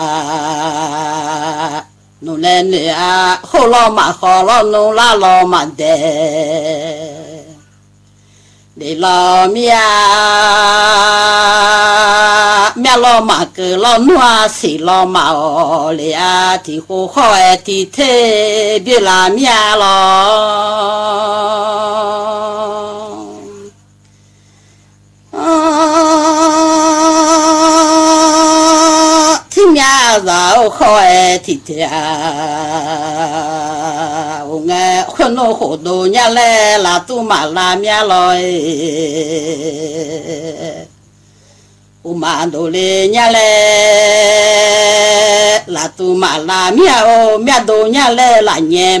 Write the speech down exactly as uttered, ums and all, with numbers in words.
侬来你啊，好老嘛好老，侬拉老嘛的。你老面面老嘛个老暖，谁老嘛哦哩啊？地火好哎，地太别拉面咯。嗯，天面上好哎，地太啊，我爱混弄好多年来拉都嘛拉面咯哎。我嘛都来年来拉都嘛拉面哦，面都年来拉年。